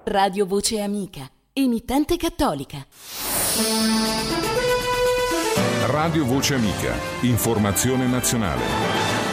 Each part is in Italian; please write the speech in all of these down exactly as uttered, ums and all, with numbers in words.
Radio Voce Amica, emittente cattolica. Radio Voce Amica, informazione nazionale.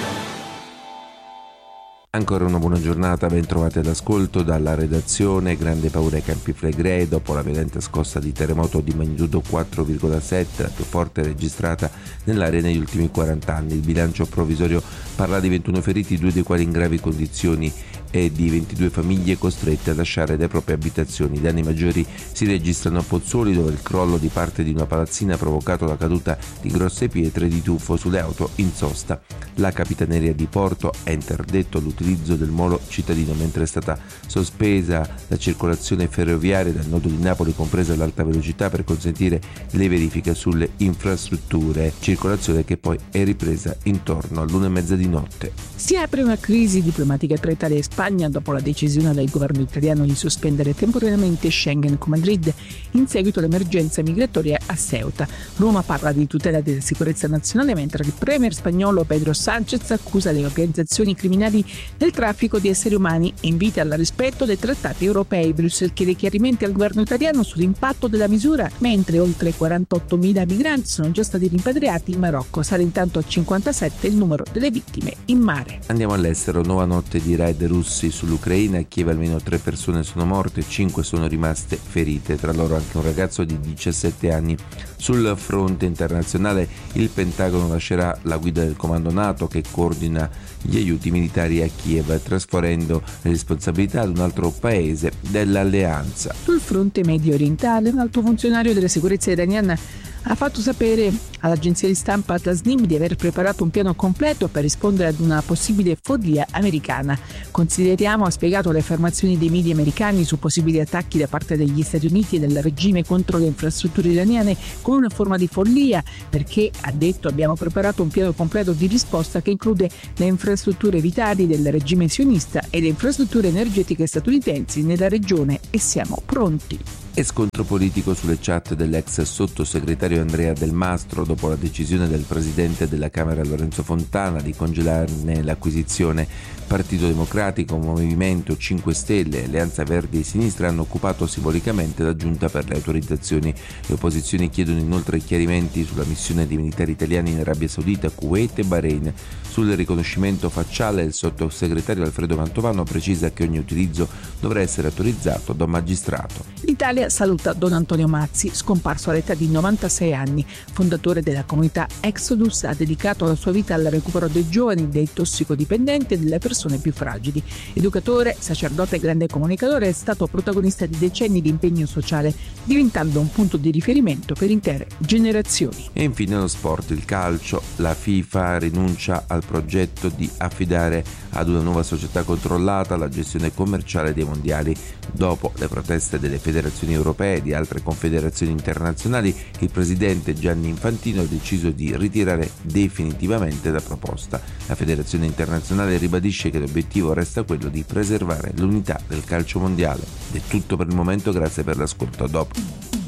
Ancora una buona giornata, ben trovati all'ascolto dalla redazione. Grande paura ai Campi Flegrei dopo la violenta scossa di terremoto di magnitudo quattro virgola sette, la più forte registrata nell'area negli ultimi quaranta anni. Il bilancio provvisorio parla di ventuno feriti, due dei quali in gravi condizioni, e di ventidue famiglie costrette a lasciare le proprie abitazioni. I danni maggiori si registrano a Pozzuoli, dove il crollo di parte di una palazzina ha provocato la caduta di grosse pietre di tuffo sulle auto in sosta. La Capitaneria di Porto ha interdetto l'utilizzo del molo cittadino, mentre è stata sospesa la circolazione ferroviaria dal nodo di Napoli, compresa l'alta velocità, per consentire le verifiche sulle infrastrutture, circolazione che poi è ripresa intorno all'una e mezza di notte. Si apre una crisi diplomatica tra Italia e Spagna dopo la decisione del governo italiano di sospendere temporaneamente Schengen con Madrid in seguito all'emergenza migratoria a Ceuta. Roma parla di tutela della sicurezza nazionale, mentre il premier spagnolo Pedro Sánchez accusa le organizzazioni criminali del traffico di esseri umani e invita al rispetto dei trattati europei. Bruxelles chiede chiarimenti al governo italiano sull'impatto della misura, mentre oltre quarantottomila migranti sono già stati rimpatriati in Marocco. Sale intanto a cinquantasette il numero delle vittime in mare. Andiamo all'estero. Nuova notte di raid russi sull'Ucraina. A Kiev almeno tre persone sono morte, cinque sono rimaste ferite, tra loro anche un ragazzo di diciassette anni. Sul fronte internazionale il Pentagono lascerà la guida del comando NATO che coordina gli aiuti militari a Kiev, trasferendo le responsabilità ad un altro paese dell'alleanza. Sul fronte medio orientale, un alto funzionario della sicurezza iraniana ha fatto sapere all'agenzia di stampa Tasnim di aver preparato un piano completo per rispondere ad una possibile follia americana. Consideriamo, ha spiegato, le affermazioni dei media americani su possibili attacchi da parte degli Stati Uniti e del regime contro le infrastrutture iraniane come una forma di follia, perché, ha detto, abbiamo preparato un piano completo di risposta che include le infrastrutture vitali del regime sionista e le infrastrutture energetiche statunitensi nella regione e siamo pronti. E scontro politico sulle chat dell'ex sottosegretario Andrea Del Mastro dopo la decisione del presidente della Camera Lorenzo Fontana di congelarne l'acquisizione. Partito Democratico, Movimento cinque Stelle, Alleanza Verdi e Sinistra hanno occupato simbolicamente la giunta per le autorizzazioni. Le opposizioni chiedono inoltre chiarimenti sulla missione dei militari italiani in Arabia Saudita, Kuwait e Bahrain. Sul riconoscimento facciale il sottosegretario Alfredo Mantovano precisa che ogni utilizzo dovrà essere autorizzato da un magistrato. L'Italia saluta Don Antonio Mazzi, scomparso all'età di novantasei anni. Fondatore della comunità Exodus, ha dedicato la sua vita al recupero dei giovani, dei tossicodipendenti e delle persone più fragili. Educatore, sacerdote e grande comunicatore, è stato protagonista di decenni di impegno sociale, diventando un punto di riferimento per intere generazioni. E infine lo sport, il calcio. La FIFA rinuncia al progetto di affidare ad una nuova società controllata la gestione commerciale dei mondiali. Dopo le proteste delle federazioni europee e di altre confederazioni internazionali, il presidente Gianni Infantino ha deciso di ritirare definitivamente la proposta. La federazione internazionale ribadisce che l'obiettivo resta quello di preservare l'unità del calcio mondiale. Ed è tutto per il momento, grazie per l'ascolto, a dopo.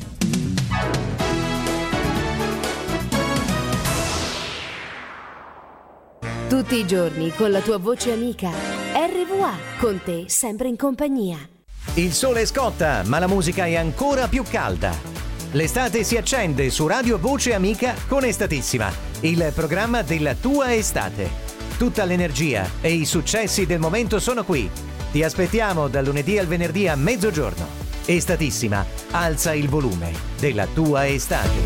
Tutti i giorni con la tua voce amica R V A, con te sempre in compagnia. Il sole scotta, ma la musica è ancora più calda. L'estate si accende su Radio Voce Amica con Estatissima, il programma della tua estate. Tutta l'energia e i successi del momento sono qui. Ti aspettiamo dal lunedì al venerdì a mezzogiorno. Estatissima, alza il volume della tua estate.